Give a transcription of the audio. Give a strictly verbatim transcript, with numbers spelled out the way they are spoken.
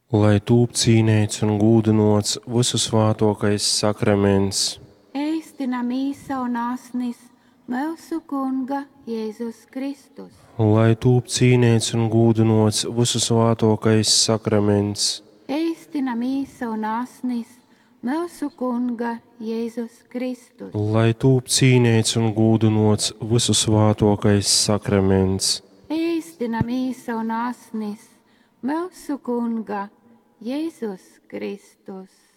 lai tūp cīnīts un gūdinots visu svātokais sakraments. Ēstinam īsa un asnis mūsu Kunga Jēzus Kristus. Lai tūp cīnīts un gūdinots visu svātokais sakraments. Ēstinam īsa un asnis mūsu Kunga Jēzus Kristus. Lai tūp cīnīts un gūdinots visu svātokais sakraments. Ēstinam īsa un asnis mūsu Kunga Jēzus Kristus.